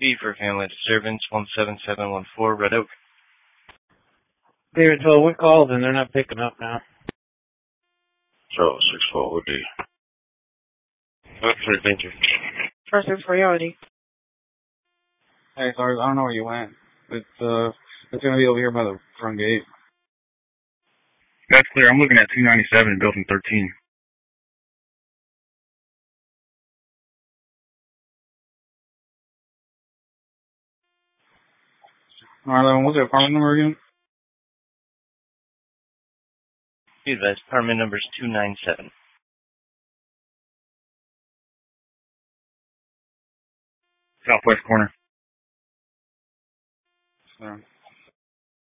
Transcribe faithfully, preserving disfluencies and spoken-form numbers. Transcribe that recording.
B for family disturbance, one seven seven one four, Red Oak. David twelve, what calls and they're not picking up now? Charlie six four, what D? Officer Adventure. First is priority. Hey, sorry, I don't know where you went. It's, uh, it's gonna be over here by the front gate. That's clear. I'm looking at two ninety-seven, building thirteen. Alright, what's the apartment number again? Be advised, apartment number is two nine seven. Southwest corner. Sorry.